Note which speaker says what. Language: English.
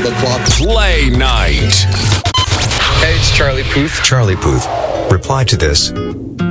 Speaker 1: the clock.
Speaker 2: Play night.
Speaker 3: Hey, it's Charlie Puth.
Speaker 4: Charlie Puth. Reply to this.